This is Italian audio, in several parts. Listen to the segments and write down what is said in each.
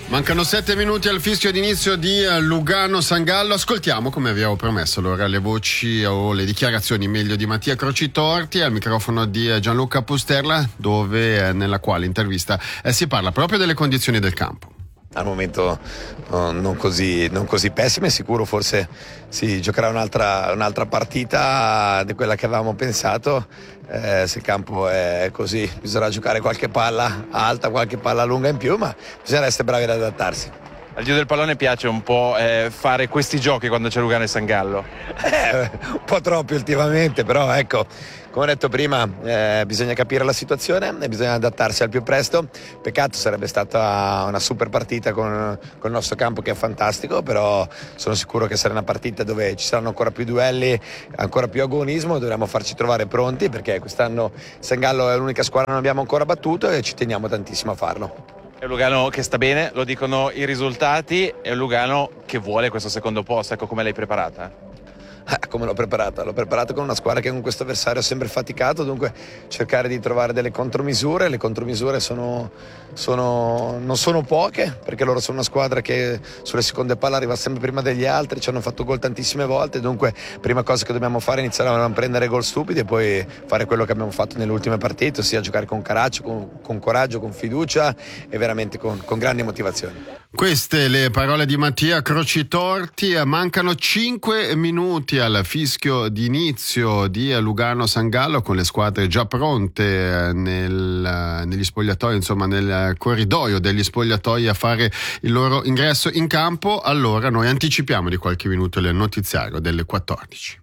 Mancano 7 minuti al fischio d'inizio di Lugano-San Gallo. Ascoltiamo, come avevo promesso, allora le voci o le dichiarazioni meglio di Mattia Crocitorti al microfono di Gianluca Pusterla, dove nella quale intervista si parla proprio delle condizioni del campo. Al momento non così pessime, sicuro forse si giocherà un'altra partita di quella che avevamo pensato. Se il campo è così bisognerà giocare qualche palla alta, qualche palla lunga in più, ma bisogna essere bravi ad adattarsi. Al Dio del pallone piace un po' fare questi giochi quando c'è Lugano e San Gallo? Un po' troppi ultimamente, però ecco, come ho detto prima, bisogna capire la situazione e bisogna adattarsi al più presto. Peccato, sarebbe stata una super partita con il nostro campo che è fantastico, però sono sicuro che sarà una partita dove ci saranno ancora più duelli, ancora più agonismo. Dovremo farci trovare pronti, perché quest'anno San Gallo è l'unica squadra che non abbiamo ancora battuto e ci teniamo tantissimo a farlo. È un Lugano che sta bene, lo dicono i risultati, è un Lugano che vuole questo secondo posto. Ecco, come l'hai preparata? Come l'ho preparata? L'ho preparata con una squadra che con questo avversario ha sempre faticato, dunque cercare di trovare delle contromisure. Le contromisure non sono poche, perché loro sono una squadra che sulle seconde palle arriva sempre prima degli altri, ci hanno fatto gol tantissime volte, dunque prima cosa che dobbiamo fare è iniziare a non prendere gol stupidi e poi fare quello che abbiamo fatto nelle ultime partite, ossia giocare con coraggio, con fiducia e veramente con grandi motivazioni. Queste le parole di Mattia Crocitorti. Mancano 5 minuti al fischio d'inizio di Lugano-San Gallo, con le squadre già pronte negli spogliatoi, insomma nel corridoio degli spogliatoi a fare il loro ingresso in campo. Allora noi anticipiamo di qualche minuto il notiziario delle 14.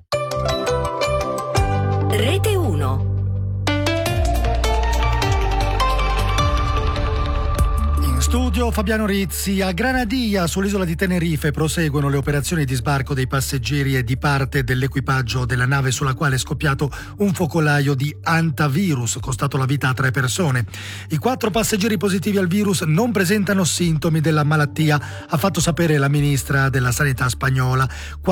Rete 1. Studio Fabiano Rizzi. A Granadia, sull'isola di Tenerife, proseguono le operazioni di sbarco dei passeggeri e di parte dell'equipaggio della nave sulla quale è scoppiato un focolaio di antivirus, costato la vita a 3 persone. I 4 passeggeri positivi al virus non presentano sintomi della malattia, ha fatto sapere la ministra della Sanità spagnola.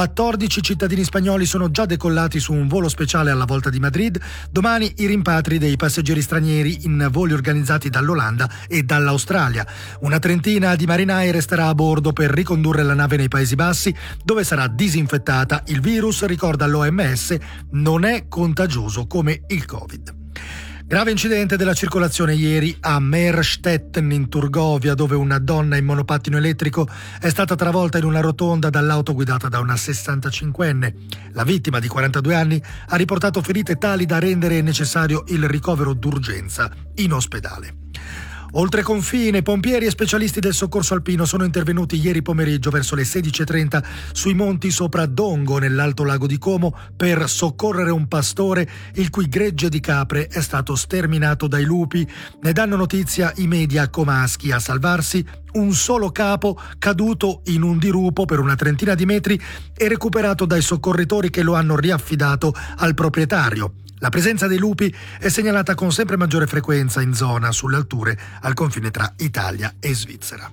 14 cittadini spagnoli sono già decollati su un volo speciale alla volta di Madrid. Domani i rimpatri dei passeggeri stranieri in voli organizzati dall'Olanda e dall'Australia. Una trentina di marinai resterà a bordo per ricondurre la nave nei Paesi Bassi, dove sarà disinfettata. Il virus, ricorda l'OMS, non è contagioso come il Covid. Grave incidente della circolazione ieri a Meerstetten in Turgovia, dove una donna in monopattino elettrico è stata travolta in una rotonda dall'auto guidata da una 65enne. La vittima, di 42 anni, ha riportato ferite tali da rendere necessario il ricovero d'urgenza in ospedale. Oltre confine, pompieri e specialisti del soccorso alpino sono intervenuti ieri pomeriggio verso le 16:30 sui monti sopra Dongo, nell'Alto Lago di Como, per soccorrere un pastore il cui gregge di capre è stato sterminato dai lupi. Ne danno notizia i media comaschi. A salvarsi un solo capo caduto in un dirupo per una trentina di metri e recuperato dai soccorritori che lo hanno riaffidato al proprietario. La presenza dei lupi è segnalata con sempre maggiore frequenza in zona, sulle alture al confine tra Italia e Svizzera.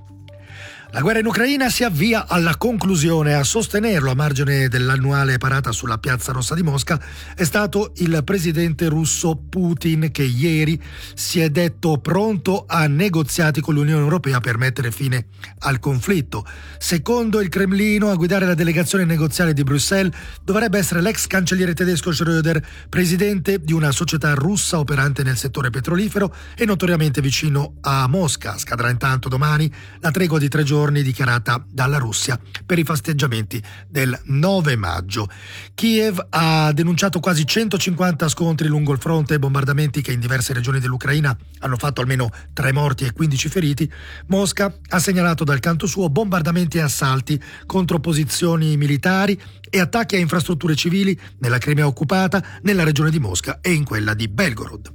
La guerra in Ucraina si avvia alla conclusione. A sostenerlo a margine dell'annuale parata sulla Piazza Rossa di Mosca è stato il presidente russo Putin, che ieri si è detto pronto a negoziati con l'Unione Europea per mettere fine al conflitto. Secondo il Cremlino, a guidare la delegazione negoziale di Bruxelles dovrebbe essere l'ex cancelliere tedesco Schröder, presidente di una società russa operante nel settore petrolifero e notoriamente vicino a Mosca. Scadrà intanto domani la tregua di 3 giorni dichiarata dalla Russia per i festeggiamenti del 9 maggio. Kiev ha denunciato quasi 150 scontri lungo il fronte e bombardamenti che in diverse regioni dell'Ucraina hanno fatto almeno 3 morti e 15 feriti. Mosca ha segnalato dal canto suo bombardamenti e assalti contro posizioni militari e attacchi a infrastrutture civili nella Crimea occupata, nella regione di Mosca e in quella di Belgorod.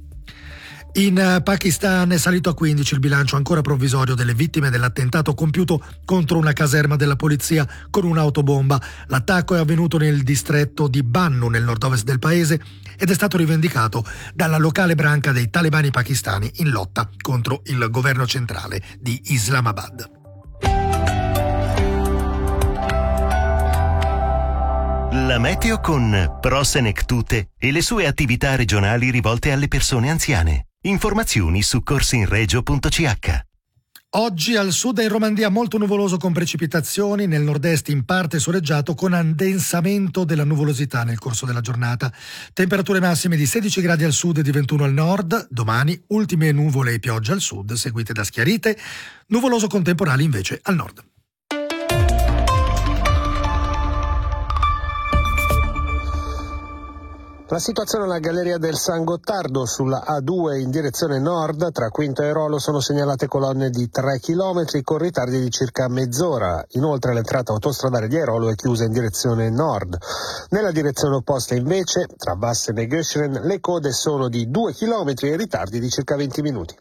In Pakistan è salito a 15 il bilancio ancora provvisorio delle vittime dell'attentato compiuto contro una caserma della polizia con un'autobomba. L'attacco è avvenuto nel distretto di Bannu, nel nord-ovest del paese, ed è stato rivendicato dalla locale branca dei talebani pakistani in lotta contro il governo centrale di Islamabad. La meteo con Pro-Senectute e le sue attività regionali rivolte alle persone anziane. Informazioni su corsinregio.ch. Oggi al sud e in Romandia molto nuvoloso con precipitazioni, nel nord-est in parte soleggiato con addensamento della nuvolosità nel corso della giornata. Temperature massime di 16 gradi al sud e di 21 al nord. Domani ultime nuvole e piogge al sud, seguite da schiarite. Nuvoloso con temporali invece al nord. La situazione alla Galleria del San Gottardo sulla A2 in direzione nord tra Quinto e Rolo sono segnalate colonne di 3 km con ritardi di circa mezz'ora. Inoltre l'entrata autostradale di Airolo è chiusa in direzione nord. Nella direzione opposta invece, tra Bassen e Göscheren, le code sono di 2 km e ritardi di circa 20 minuti.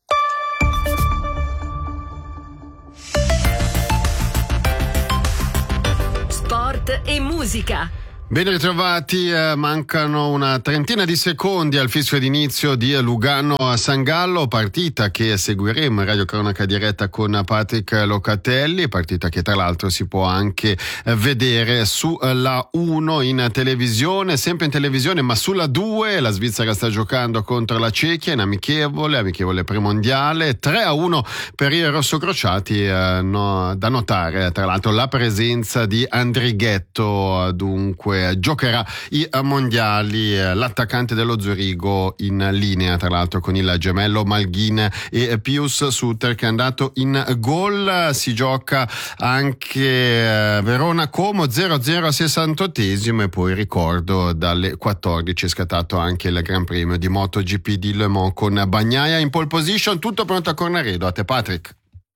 Sport e musica. Ben ritrovati, mancano una trentina di secondi al fischio d'inizio di Lugano a San Gallo, partita che seguiremo in radiocronaca diretta con Patrick Locatelli, partita che tra l'altro si può anche vedere sulla 1 in televisione, sempre in televisione, ma sulla 2 la Svizzera sta giocando contro la Cechia in amichevole premondiale, 3-1 per i rossocrociati, da notare tra l'altro la presenza di Andrighetto, dunque giocherà i mondiali l'attaccante dello Zurigo in linea tra l'altro con il gemello Malghin e Pius Suter che è andato in gol. Si gioca anche Verona-Como 0-0 al 68esimo e poi ricordo dalle 14 è scattato anche il Gran Premio di MotoGP di Le Mans con Bagnaia in pole position. Tutto pronto a Cornaredo, a te Patrick.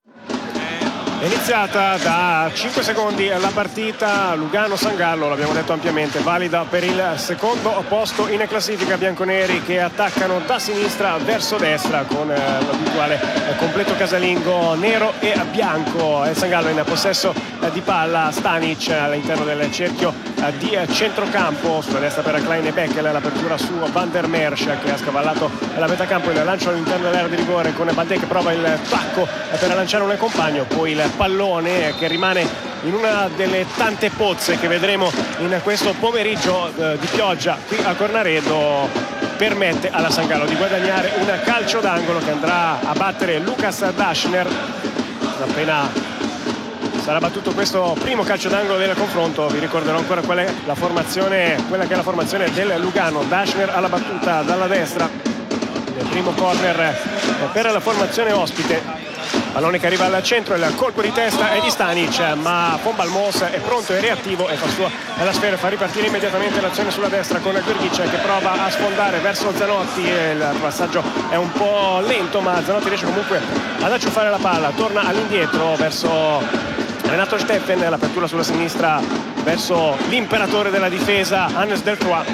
È iniziata da 5 secondi la partita. Lugano-San Gallo, l'abbiamo detto ampiamente, valida per il secondo posto in classifica. Bianconeri che attaccano da sinistra verso destra con l'abituale completo casalingo nero e bianco. Il San Gallo in possesso di palla, Stanic all'interno del cerchio di centrocampo, sulla destra per Klein e Beckel, l'apertura su Van der Mersch che ha scavallato la metacampo, il lancio all'interno dell'area di rigore con Balde che prova il tacco per lanciare un compagno, poi il pallone che rimane in una delle tante pozze che vedremo in questo pomeriggio di pioggia qui a Cornaredo, permette alla San Gallo di guadagnare un calcio d'angolo che andrà a battere Lukas Daschner. Appena sarà battuto questo primo calcio d'angolo del confronto, vi ricorderò ancora qual è la formazione, quella che è la formazione del Lugano. Daschner alla battuta dalla destra, nel primo corner per la formazione ospite. Pallone che arriva al centro, il colpo di testa è di Stanic, ma Von Balmos è pronto e reattivo e fa sua la sfera, fa ripartire immediatamente l'azione sulla destra con Grgic che prova a sfondare verso Zanotti. Il passaggio è un po' lento, ma Zanotti riesce comunque ad acciuffare la palla, torna all'indietro verso Renato Steffen, l'apertura sulla sinistra verso l'imperatore della difesa Hannes Delcroix,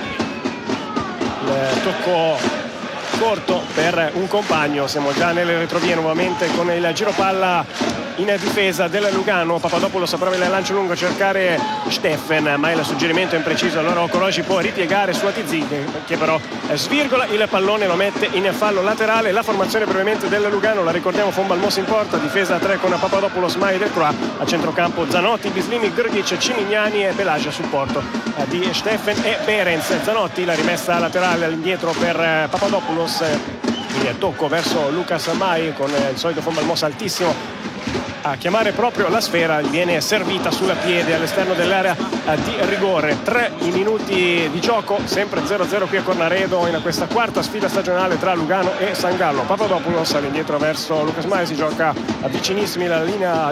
il tocco corto per un compagno. Siamo già nelle retrovie nuovamente con il giro palla in difesa del Lugano. Papadopoulos prova il lancio lungo a cercare Steffen, ma il suggerimento è impreciso, allora Okoroji può ripiegare su Atizi che però svirgola il pallone, lo mette in fallo laterale. La formazione brevemente del Lugano la ricordiamo: Von Balmos in porta, difesa a 3 con Papadopoulos, Mai del Croix, a centrocampo Zanotti, Bislimi, Grgic, Cimignani e Belage a supporto di Steffen e Behrens. Zanotti, la rimessa laterale all'indietro per Papadopoulos, quindi tocco verso Lucas Mai con il solito Von Balmos altissimo a chiamare proprio la sfera, viene servita sulla piede all'esterno dell'area di rigore. 3 minuti di gioco, sempre 0-0 qui a Cornaredo in questa quarta sfida stagionale tra Lugano e San Gallo. Papadopoulos all'indietro verso Lucas Mai, si gioca vicinissimi alla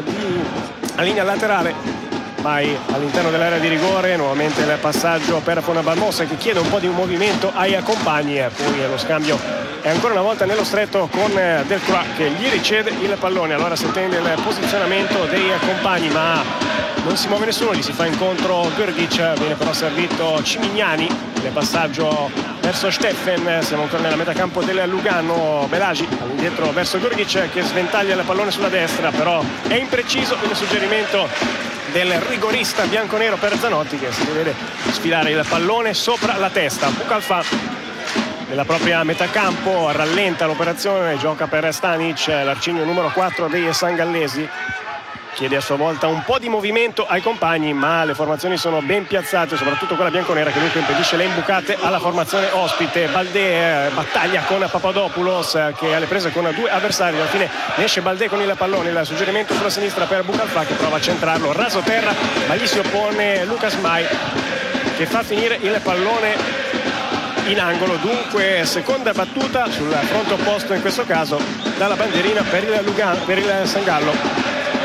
linea laterale. Mai all'interno dell'area di rigore, nuovamente il passaggio per Von Balmos che chiede un po' di movimento ai compagni, poi lo scambio è ancora una volta nello stretto con Delcroix che gli riceve il pallone. Allora si attende il posizionamento dei compagni, ma non si muove nessuno, gli si fa incontro Grgic, viene però servito Cimignani, il passaggio verso Steffen. Siamo ancora nella metacampo del Lugano, Belagi all'indietro verso Grgic che sventaglia il pallone sulla destra, però è impreciso il suggerimento del rigorista bianconero per Zanotti che si vede sfilare il pallone sopra la testa. Bucalfa nella propria metacampo rallenta l'operazione, gioca per Stanic, l'arcigno numero 4 dei sangallesi. chiede a sua volta un po' di movimento ai compagni, ma le formazioni sono ben piazzate, soprattutto quella bianconera che dunque impedisce le imbucate alla formazione ospite. Baldé battaglia con Papadopoulos che ha le prese con due avversari, alla fine ne esce Baldé con il pallone, il suggerimento sulla sinistra per Bucalfà che prova a centrarlo raso terra, ma gli si oppone Lucas Mai che fa finire il pallone in angolo. Dunque seconda battuta sul fronte opposto, in questo caso dalla bandierina per il Sangallo.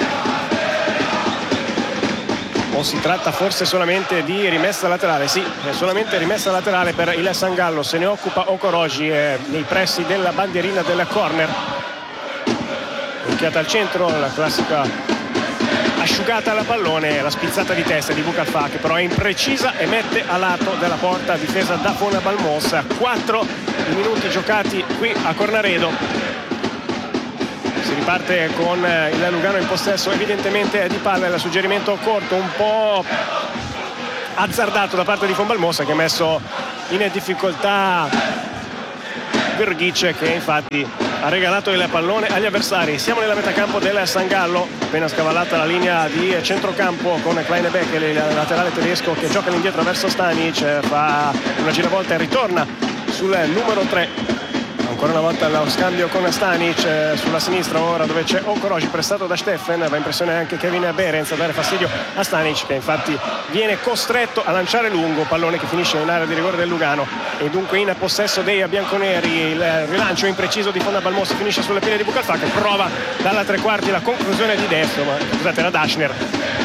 O si tratta forse solamente di rimessa laterale? Sì, è solamente rimessa laterale per il Sangallo, se ne occupa Okoroji nei pressi della bandierina del corner. Occhiata al centro, la classica asciugata alla pallone, la spizzata di testa di Bucalfà che però è imprecisa e mette a lato della porta difesa da Fonabalmos. 4 i minuti giocati qui a Cornaredo. Si riparte con il Lugano in possesso evidentemente di palla, il suggerimento corto un po' azzardato da parte di Fonabalmos che ha messo in difficoltà Grgic, che infatti ha regalato il pallone agli avversari. Siamo nella metacampo del Sangallo, appena scavallata la linea di centrocampo con Kleine Becker, il laterale tedesco che gioca all'indietro verso Stanic, fa una giravolta e ritorna sul numero 3. Ancora una volta lo scambio con Stanic sulla sinistra, ora dove c'è Okoroji prestato da Steffen. Va impressione anche Kevin Behrens a dare fastidio a Stanic, che infatti viene costretto a lanciare lungo, pallone che finisce in area di rigore del Lugano e dunque in possesso dei bianconeri. Il rilancio impreciso di Fonabalmos finisce sulle pinne di Bucalfà che prova dalla tre quarti la conclusione di destro, ma scusate, era Daschner,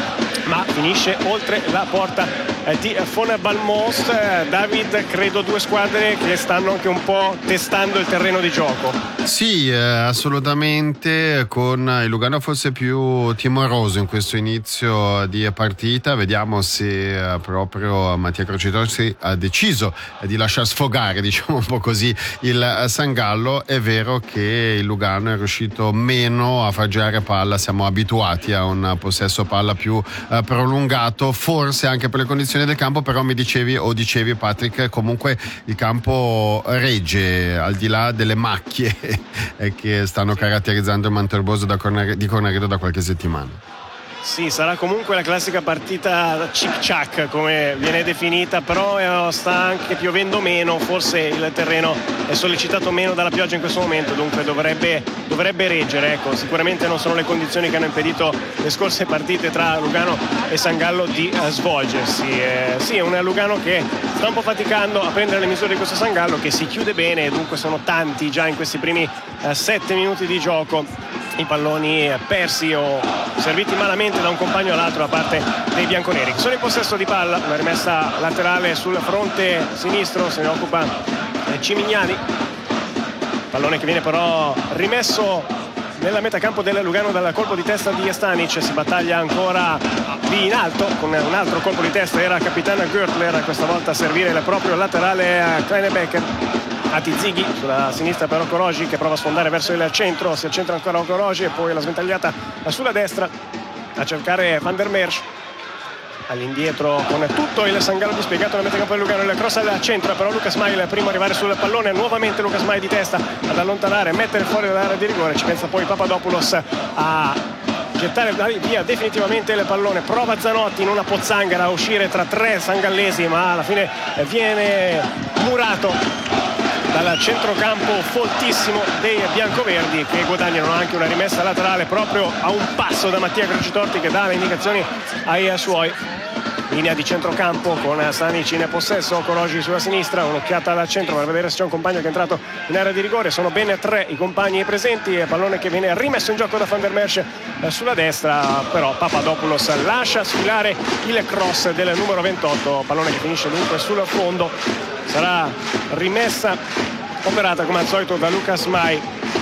ma finisce oltre la porta di Fonabalmos. David, credo due squadre che stanno anche un po' testando il terreno di gioco. Sì, assolutamente, con il Lugano forse più timoroso in questo inizio di partita. Vediamo se proprio Mattia Crocitorti ha deciso di lasciar sfogare, diciamo un po' così, il Sangallo. È vero che il Lugano è riuscito meno a far girare palla, siamo abituati a un possesso palla più prolungato, forse anche per le condizioni del campo, però dicevi Patrick, comunque il campo regge al di là delle macchie che stanno caratterizzando il Mantorboso di Cornaredo da qualche settimana. Sì, sarà comunque la classica partita cic-ciac come viene definita, però sta anche piovendo meno, forse il terreno è sollecitato meno dalla pioggia in questo momento, dunque dovrebbe reggere. Ecco, sicuramente non sono le condizioni che hanno impedito le scorse partite tra Lugano e Sangallo di svolgersi. Sì, è un Lugano che sta un po' faticando a prendere le misure di questo Sangallo che si chiude bene e dunque sono tanti già in questi primi 7 minuti di gioco i palloni persi o serviti malamente da un compagno all'altro da parte dei bianconeri, che sono in possesso di palla. Una rimessa laterale sul fronte sinistro, se ne occupa Cimignani, pallone che viene però rimesso nella metacampo del Lugano dal colpo di testa di Stanic. Si battaglia ancora lì in alto con un altro colpo di testa, era capitano Görtler, questa volta a servire il proprio laterale a Kleine Becker. Atizighi sulla sinistra per Okoroji che prova a sfondare verso il centro, si accentra ancora Okoroji e poi la sventagliata sulla destra a cercare Van der Merch. All'indietro con tutto il Sangallo dispiegato nel metacampo del Lugano, il cross al centro, però Lucas Mai il primo a arrivare sul pallone, nuovamente Lucas Mai di testa ad allontanare, mettere fuori dall'area di rigore, ci pensa poi Papadopoulos a gettare via definitivamente il pallone, prova Zanotti in una pozzanghera a uscire tra tre sangallesi, ma alla fine viene murato dal centrocampo foltissimo dei biancoverdi, che guadagnano anche una rimessa laterale proprio a un passo da Mattia Crocitorti che dà le indicazioni ai suoi. Linea di centrocampo con Stanic in possesso, Okoroji sulla sinistra, un'occhiata al centro per vedere se c'è un compagno che è entrato in area di rigore. Sono ben 3 i compagni presenti, pallone che viene rimesso in gioco da Van der Merch sulla destra, però Papadopoulos lascia sfilare il cross del numero 28, pallone che finisce dunque sul fondo. Sarà rimessa operata come al solito da Lucas Mai,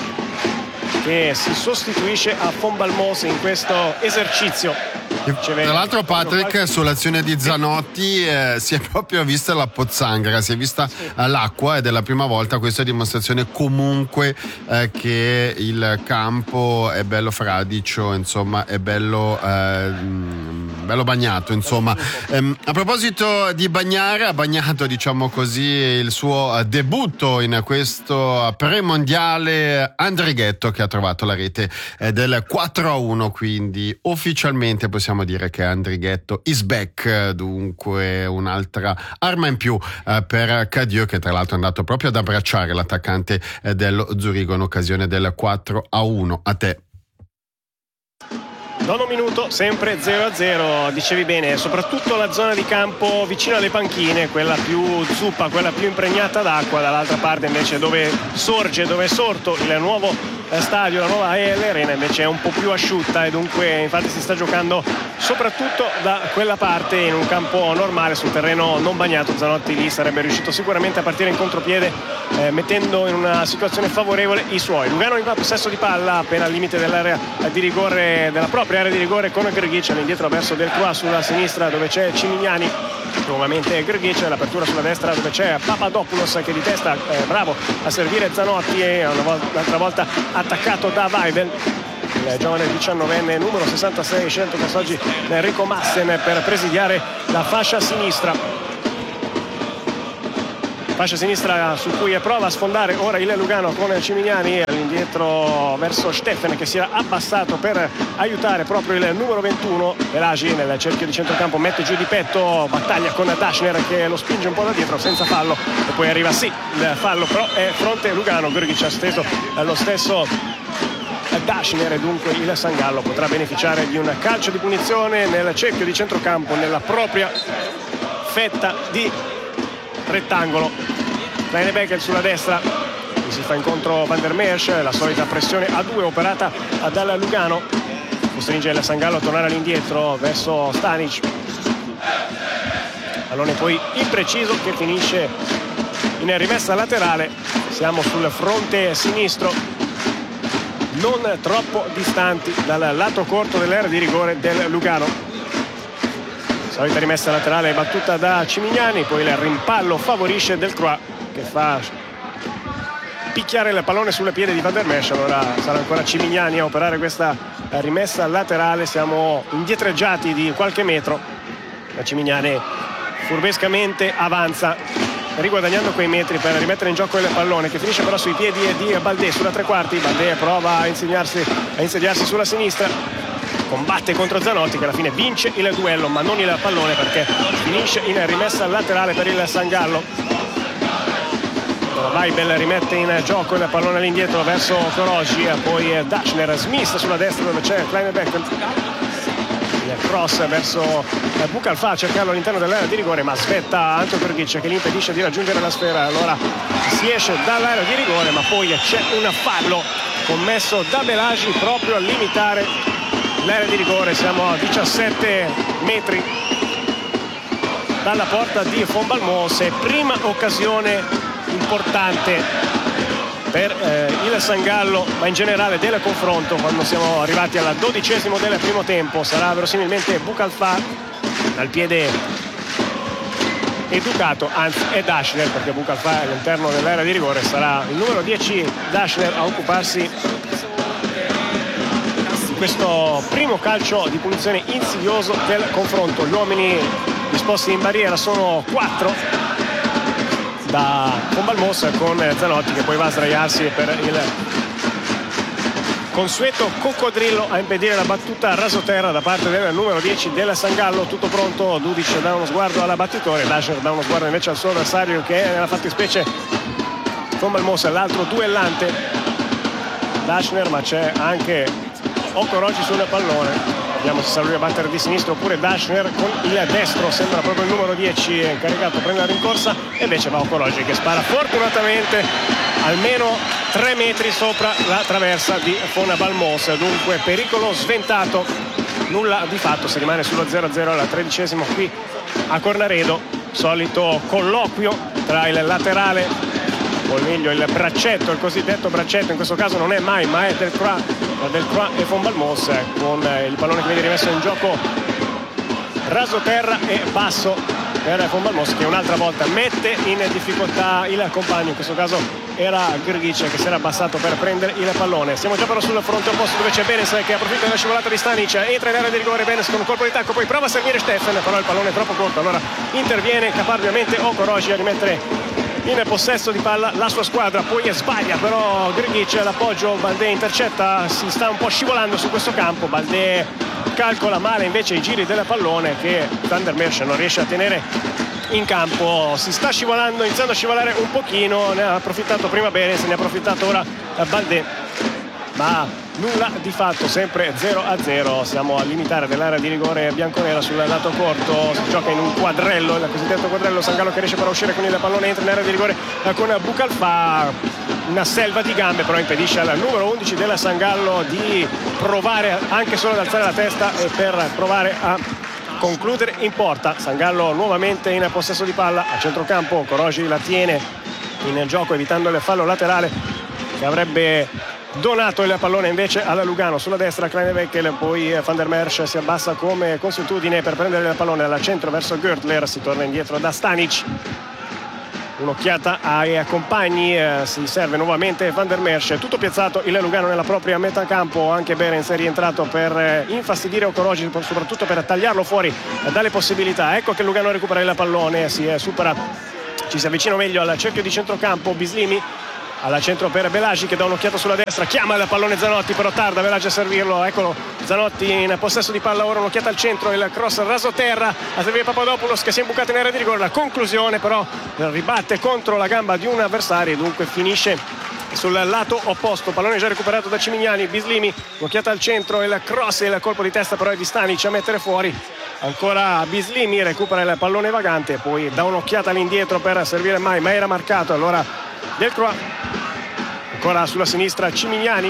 che si sostituisce a Fonabalmos in questo esercizio. Tra l'altro, Patrick, sull'azione di Zanotti si è proprio vista la pozzanghera, si è vista l'acqua, ed è la prima volta. Questa è dimostrazione comunque che il campo è bello fradicio, insomma è bello bello bagnato insomma. A proposito di bagnare, ha bagnato diciamo così il suo debutto in questo premondiale Andrighetto, che ha trovato la rete del 4-1, quindi ufficialmente possiamo dire che Andrighetto is back, dunque un'altra arma in più per Cadieux, che tra l'altro è andato proprio ad abbracciare l'attaccante dello Zurigo in occasione del 4-1. A te. Nono minuto, sempre 0-0, dicevi bene, soprattutto la zona di campo vicino alle panchine, quella più zuppa, quella più impregnata d'acqua, dall'altra parte invece dove è sorto il nuovo stadio, la nuova AEL Arena, invece è un po' più asciutta, e dunque infatti si sta giocando soprattutto da quella parte in un campo normale, sul terreno non bagnato. Zanotti lì sarebbe riuscito sicuramente a partire in contropiede, mettendo in una situazione favorevole i suoi. Lugano in possesso di palla appena al limite dell'area di rigore, della propria area di rigore, con Grgic all'indietro verso Delcroix sulla sinistra dove c'è Cimignani, nuovamente Grgic, l'apertura sulla destra dove c'è Papadopoulos che di testa è bravo a servire Zanotti, e un'altra volta attaccato da Weibel, il giovane 19enne numero 66 scelto quest'oggi da Enrico Massen per presidiare la fascia sinistra su cui prova a sfondare ora il Lugano con Cimignani all'indietro verso Steffen, che si era abbassato per aiutare proprio il numero 21 Pelagi nel cerchio di centrocampo, mette giù di petto, battaglia con Daschner che lo spinge un po' da dietro senza fallo, e poi arriva il fallo, però è fronte Lugano. Grgic ha steso lo stesso Daschner, e dunque il Sangallo potrà beneficiare di un calcio di punizione nel cerchio di centrocampo, nella propria fetta di rettangolo. Kleinebecker sulla destra, si fa incontro Van der Merch, la solita pressione a due operata dal Lugano, costringe il Sangallo a tornare all'indietro verso Stanic, pallone poi impreciso che finisce in rimessa laterale. Siamo sul fronte sinistro, non troppo distanti dal lato corto dell'area di rigore del Lugano. Solita rimessa laterale battuta da Cimignani, poi il rimpallo favorisce Delcroix che fa picchiare il pallone sulle piede di Van der Merch. Allora sarà ancora Cimignani a operare questa rimessa laterale. Siamo indietreggiati di qualche metro. Cimignani furbescamente avanza, riguadagnando quei metri per rimettere in gioco il pallone, che finisce però sui piedi di Baldé sulla tre quarti. Baldé prova a insediarsi sulla sinistra, combatte contro Zanotti che alla fine vince il duello ma non il pallone, perché finisce in rimessa laterale per il Sangallo. Weibel rimette in gioco il pallone all'indietro verso Korogi, poi Daschner, Smith sulla destra dove c'è Kleinebecker, il cross verso Bucalfa a cercarlo all'interno dell'area di rigore, ma aspetta Anto Grgic che gli impedisce di raggiungere la sfera. Allora si esce dall'area di rigore, ma poi c'è un fallo commesso da Pelagi proprio a limitare l'area di rigore. Siamo a 17 metri dalla porta di Font-Balmos, prima occasione importante per il Sangallo, ma in generale del confronto. Quando siamo arrivati al 12° del primo tempo sarà verosimilmente Bucalfa al piede educato, anzi è Daschner, perché Bucalfa all'interno dell'area di rigore sarà il numero 10 Daschner a occuparsi di questo primo calcio di punizione insidioso del confronto. Gli uomini disposti in barriera sono 4 da Font-Balmos, con Zanotti che poi va a sdraiarsi per il consueto coccodrillo a impedire la battuta rasoterra da parte del numero 10 del Sangallo. Tutto pronto, Dudic dà uno sguardo all'abbattitore, Daschner dà uno sguardo invece al suo avversario che è nella fattispecie Font-Balmos, l'altro duellante Daschner, ma c'è anche Okoroji sul pallone. Vediamo se sarà lui a battere di sinistro oppure Daschner con il destro, sembra proprio il numero 10 caricato, prende la rincorsa e invece va Okoroji che spara fortunatamente almeno 3 metri sopra la traversa di Font-Balmos. Dunque pericolo sventato, nulla di fatto, si rimane sullo 0-0 al 13° qui a Cornaredo. Solito colloquio tra il laterale, o meglio il braccetto, il cosiddetto braccetto, in questo caso non è mai, ma è Delcroix e Font-Balmos, con il pallone che viene rimesso in gioco rasoterra e basso per Font-Balmos, che un'altra volta mette in difficoltà il compagno, in questo caso era Grgic che si era abbassato per prendere il pallone. Siamo già però sul fronte opposto dove c'è Benes che approfitta della scivolata di Stanic, entra in area di rigore Benes con un colpo di tacco, poi prova a servire Steffen, però il pallone è troppo corto, allora interviene caparbiamente Okoroji a rimettere in possesso di palla la sua squadra, poi sbaglia però Grgic, l'appoggio, Balde intercetta, si sta un po' scivolando su questo campo, Balde calcola male invece i giri del pallone che Van der Merch non riesce a tenere in campo, si sta scivolando, iniziando a scivolare un pochino, ne ha approfittato prima Benes, ne ha approfittato ora Balde, ma nulla di fatto, sempre 0-0. Siamo al limitare dell'area di rigore bianconera sul lato corto, si gioca in un quadrello, il cosiddetto quadrello. Sangallo che riesce però a uscire con il pallone, entra in area di rigore con Bucalfa, una selva di gambe però impedisce al numero 11 della Sangallo di provare anche solo ad alzare la testa e per provare a concludere in porta. Sangallo nuovamente in possesso di palla a centrocampo, Okoroji la tiene in gioco evitando il fallo laterale che avrebbe donato il pallone invece alla Lugano. Sulla destra Kleineweckel, poi Van der Merch si abbassa come consuetudine per prendere il pallone al centro verso Görtler, si torna indietro da Stanic, un'occhiata ai compagni, si serve nuovamente Van der Merch, tutto piazzato il Lugano nella propria metà campo, anche Behrens è rientrato per infastidire Okoroji, soprattutto per tagliarlo fuori dalle possibilità. Ecco che Lugano recupera il pallone, si supera, ci si avvicina meglio al cerchio di centrocampo, Bislimi alla centro per Belagi che dà un'occhiata sulla destra, chiama il pallone Zanotti, però tarda Belagi a servirlo, eccolo Zanotti in possesso di palla, ora un'occhiata al centro, il cross raso terra a servire Papadopoulos che si è imbucato in area di rigore, la conclusione però ribatte contro la gamba di un avversario e dunque finisce sul lato opposto. Pallone già recuperato da Cimignani, Bislimi, un'occhiata al centro, il cross e il colpo di testa però è di Stanic a mettere fuori. Ancora Bislimi recupera il pallone vagante, poi dà un'occhiata all'indietro per servire Mai, ma era marcato, allora Delcroix. Ancora sulla sinistra Cimignani,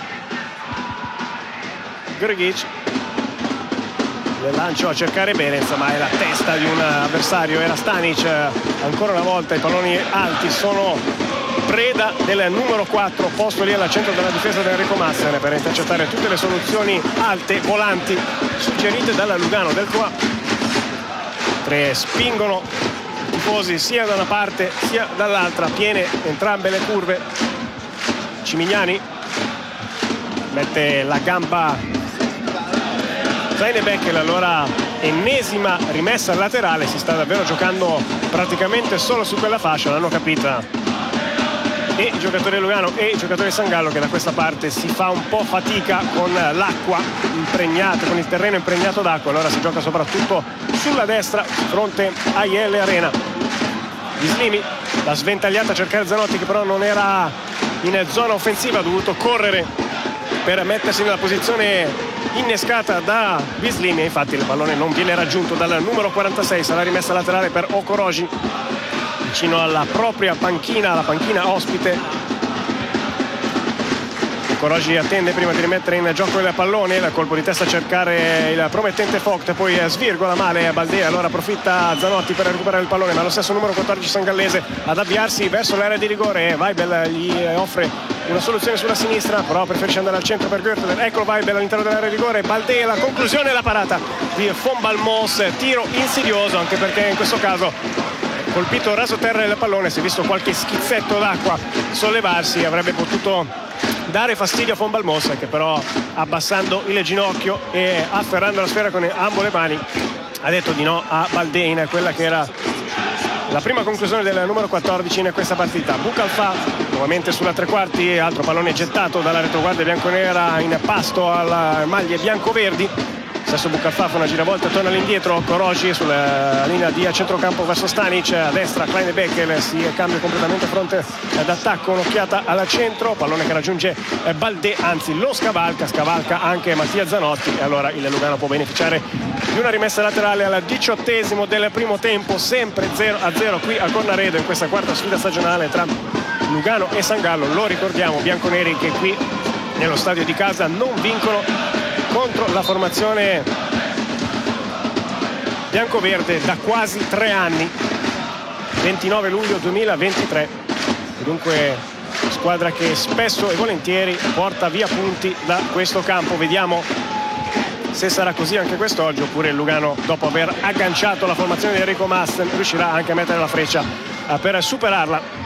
Grgic, il lancio a cercare Behrens, ma è la testa di un avversario, era Stanic. Ancora una volta i palloni alti sono preda del numero 4 posto lì al centro della difesa di Enrico Massene per intercettare tutte le soluzioni alte, volanti suggerite dalla Lugano. Delcroix, tre spingono i tifosi sia da una parte sia dall'altra, piene entrambe le curve. Cimignani mette la gamba Kleineweckel, allora ennesima rimessa laterale, si sta davvero giocando praticamente solo su quella fascia, l'hanno capita e i giocatori Lugano e i giocatori Sangallo che da questa parte si fa un po' fatica con l'acqua impregnata, con il terreno impregnato d'acqua, allora si gioca soprattutto sulla destra fronte a Iele Arena. Bislimi, la sventagliata a cercare Zanotti che però non era in zona offensiva, ha dovuto correre per mettersi nella posizione innescata da Bislimi e infatti il pallone non viene raggiunto dal numero 46, sarà rimessa laterale per Okoroji vicino alla propria panchina, la panchina ospite. Okoroji attende prima di rimettere in gioco il pallone, il colpo di testa a cercare il promettente Vogt, poi svirgola male Balde, allora approfitta Zanotti per recuperare il pallone, ma lo stesso numero 14 sangallese ad avviarsi verso l'area di rigore. Weibel gli offre una soluzione sulla sinistra, però preferisce andare al centro per Görtler. Ecco Weibel all'interno dell'area di rigore, Balde, la conclusione e la parata di Von Balmos, tiro insidioso anche perché in questo caso colpito raso terra il pallone, si è visto qualche schizzetto d'acqua sollevarsi, avrebbe potuto dare fastidio a Von Balmos che però abbassando il ginocchio e afferrando la sfera con ambo le mani ha detto di no a Baldein, quella che era la prima conclusione del numero 14 in questa partita. Bucalfa nuovamente sulla tre quarti, altro pallone gettato dalla retroguardia bianconera in pasto alle maglie biancoverdi. Stesso Bucalfa fa una giravolta, torna all'indietro, Okoroji sulla linea di centrocampo verso Stanic, a destra Kleineweckel, si cambia completamente fronte d'attacco, un'occhiata al centro, pallone che raggiunge Balde, anzi lo scavalca anche Mattia Zanotti e allora il Lugano può beneficiare di una rimessa laterale al 18° del primo tempo, sempre 0-0 qui a Cornaredo in questa quarta sfida stagionale tra Lugano e Sangallo. Lo ricordiamo, bianconeri che qui nello stadio di casa non vincono contro la formazione biancoverde da quasi 3 anni, 29 luglio 2023, dunque squadra che spesso e volentieri porta via punti da questo campo. Vediamo se sarà così anche quest'oggi oppure il Lugano, dopo aver agganciato la formazione di Enrico Maassen, riuscirà anche a mettere la freccia per superarla.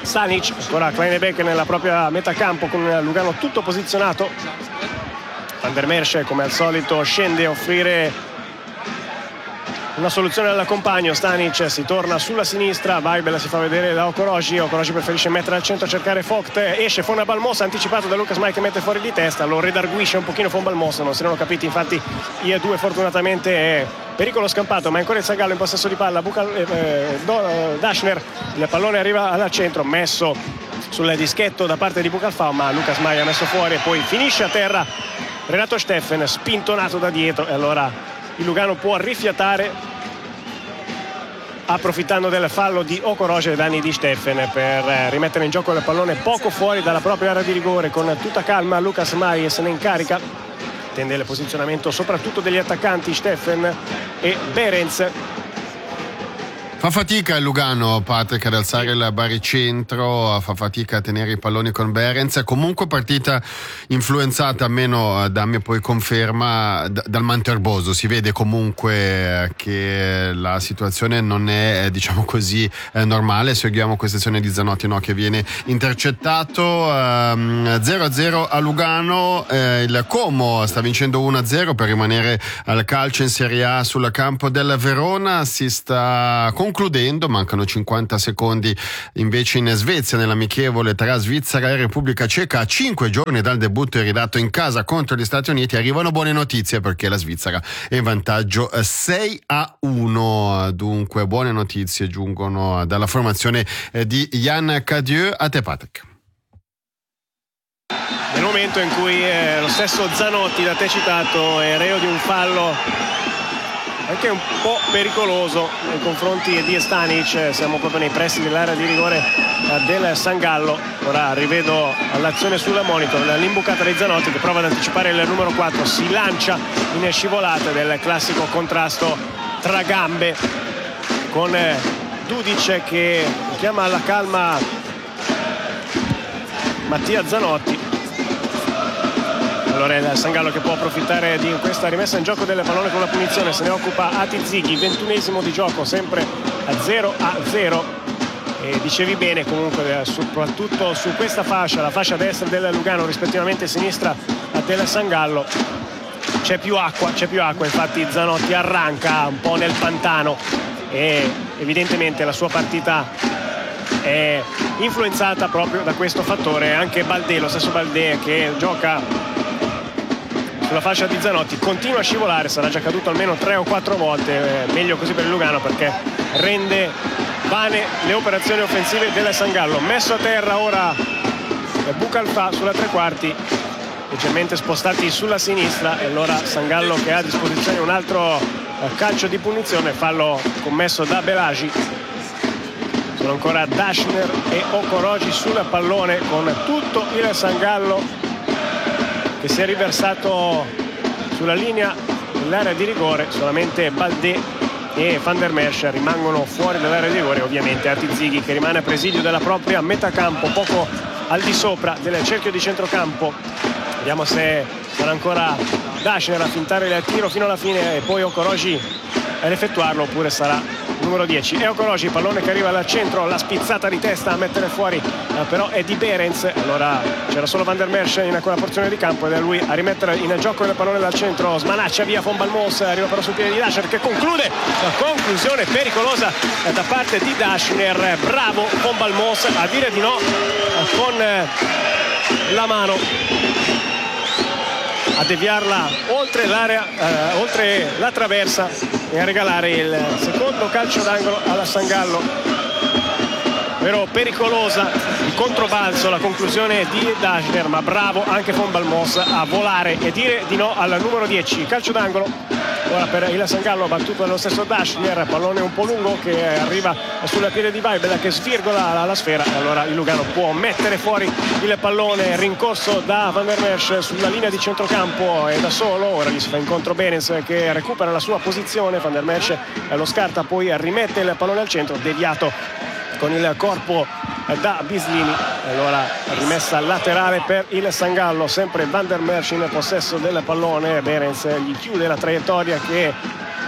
Stanic, ancora Kleinebeck nella propria metà campo con Lugano tutto posizionato. Van der Merch come al solito scende a offrire una soluzione al compagno. Stanic si torna sulla sinistra, Weibel si fa vedere da Okoroji preferisce mettere al centro a cercare Vogt, esce Fon Balmosa anticipato da Lucas Mai che mette fuori di testa, lo redarguisce un pochino Fon Balmosa, non si erano capiti infatti i due fortunatamente. Pericolo scampato, ma ancora il Sangallo in possesso di palla. Daschner, il pallone arriva al centro, messo sul dischetto da parte di Bucalfao, ma Lucas Mai ha messo fuori e poi finisce a terra Renato Steffen, spintonato da dietro, e allora il Lugano può rifiatare approfittando del fallo di Okoroji ai danni di Steffen per rimettere in gioco il pallone poco fuori dalla propria area di rigore. Con tutta calma Lucas Mai se ne incarica, tende il posizionamento soprattutto degli attaccanti Steffen e Behrens. Fa fatica il Lugano, Patrick, ad alzare il baricentro, fa fatica a tenere i palloni con Behrens. Comunque partita influenzata, almeno dammi poi conferma, dal Manterboso. Si vede comunque che la situazione non è, diciamo così, normale. Seguiamo questa azione di Zanotti, che viene intercettato. 0-0 a Lugano. Il Como sta vincendo 1-0 per rimanere al calcio in Serie A sul campo del Verona. Si sta concludendo, mancano 50 secondi invece in Svezia nell'amichevole tra Svizzera e Repubblica Ceca. A 5 giorni dal debutto ridato in casa contro gli Stati Uniti arrivano buone notizie, perché la Svizzera è in vantaggio 6-1. Dunque buone notizie giungono dalla formazione di Yann Cadieux. A te, Patrick. Nel momento in cui lo stesso Zanotti, da te citato, è reo di un fallo anche un po' pericoloso nei confronti di Stanic, siamo proprio nei pressi dell'area di rigore del Sangallo. Ora rivedo l'azione sulla monitor, l'imbucata di Zanotti che prova ad anticipare il numero 4, si lancia in scivolata del classico contrasto tra gambe con Dudic che chiama alla calma Mattia Zanotti. Allora è il Sangallo che può approfittare di questa rimessa in gioco del pallone con la punizione, se ne occupa Atizighi, 21esimo di gioco, sempre a 0-0. E dicevi bene comunque, soprattutto su questa fascia, la fascia destra del Lugano rispettivamente sinistra del Sangallo, c'è più acqua, infatti Zanotti arranca un po' nel pantano e evidentemente la sua partita è influenzata proprio da questo fattore. Anche Baldé, lo stesso Baldé che gioca sulla fascia di Zanotti, continua a scivolare, sarà già caduto almeno 3 o 4 volte, meglio così per il Lugano perché rende vane le operazioni offensive del Sangallo. Messo a terra ora Bucalfà sulla tre quarti, leggermente spostati sulla sinistra, e allora Sangallo che ha a disposizione un altro calcio di punizione, fallo commesso da Belagi. Sono ancora Daschner e Okoroji sul pallone con tutto il Sangallo che si è riversato sulla linea dell'area di rigore. Solamente Baldé e Van der Merch rimangono fuori dall'area di rigore, ovviamente Atizighi che rimane a presidio della propria metà campo, poco al di sopra del cerchio di centrocampo. Vediamo se sarà ancora Daschner a fintare il tiro fino alla fine e poi Okoroji ad effettuarlo, oppure sarà numero 10 e Okoroji, pallone che arriva al centro, la spizzata di testa a mettere fuori però è di Behrens. Allora c'era solo Van der Merch in quella porzione di campo ed è lui a rimettere in gioco il pallone dal centro, smanaccia via Fon Balmos, arriva però sul piede di Daschner che conclude, la conclusione pericolosa da parte di Daschner. Bravo Fon Balmos a dire di no con la mano, a deviarla oltre l'area, oltre la traversa e a regalare il secondo calcio d'angolo alla Sangallo. Vero pericolosa il controbalzo, la conclusione di Daschner, ma bravo anche Fon Balmos a volare e dire di no al numero 10. Calcio d'angolo ora per il Sangallo, battuto dallo stesso Daschner, pallone un po' lungo che arriva sulla piede di Weibel che svirgola la sfera. Allora il Lugano può mettere fuori il pallone, rincorso da Van der Merch sulla linea di centrocampo e da solo. Ora gli si fa incontro Behrens che recupera la sua posizione, Van der Merch lo scarta, poi rimette il pallone al centro, deviato con il corpo da Bislini. Allora rimessa laterale per il Sangallo, sempre Van der Merch in possesso del pallone. Behrens gli chiude la traiettoria che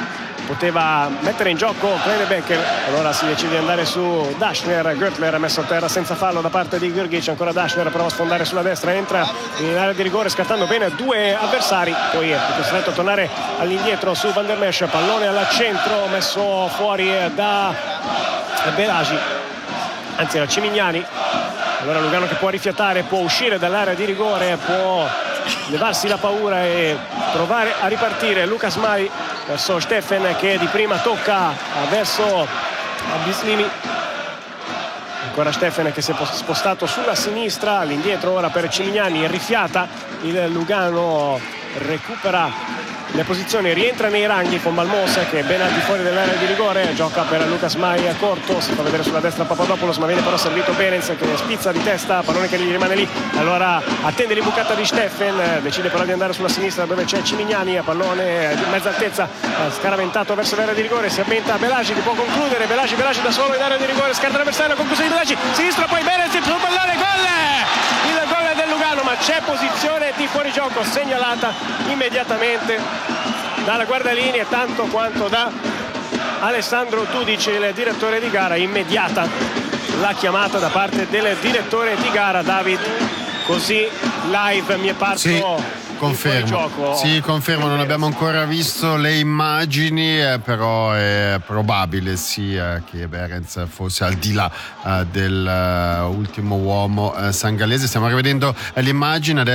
poteva mettere in gioco Kleine-Becker, allora si decide di andare su Daschner. Göttler messo a terra senza fallo da parte di Grgic, ancora Daschner prova a sfondare sulla destra, entra in area di rigore scartando bene due avversari, poi è costretto a tornare all'indietro su Van der Mesch, pallone al centro messo fuori da Belagi, anzi da Cimignani. Allora Lugano che può rifiatare, può uscire dall'area di rigore, può levarsi la paura e provare a ripartire. Lucas Mai verso Steffen che di prima tocca verso Bislimi, ancora Steffen che si è spostato sulla sinistra, all'indietro ora per Cimignani, rifiata il Lugano, recupera le posizioni, rientra nei ranghi con Balmos che è ben al di fuori dell'area di rigore, gioca per Lucas Mai a corto, si fa vedere sulla destra Papadopoulos ma viene però servito Behrens che spizza di testa, pallone che gli rimane lì, allora attende l'imbucata di Steffen, decide però di andare sulla sinistra dove c'è Cimignani, a pallone di mezza altezza scaraventato verso l'area di rigore, si avventa Belagi che può concludere, Belagi da solo in area di rigore, scarta l'avversario, la conclusione di Belagi, sinistra poi Behrens sul pallone, gol! Il gol è del Lugano, ma c'è posizione di fuorigioco segnalata immediatamente dalla guardalinea tanto quanto da Alessandro Tudic, il direttore di gara. Immediata la chiamata da parte del direttore di gara. David, così live mi è parso confermo. Sì, confermo, non abbiamo ancora visto le immagini, però è probabile sia che Behrens fosse al di là dell'ultimo uomo sangalese. Stiamo rivedendo l'immagine adesso.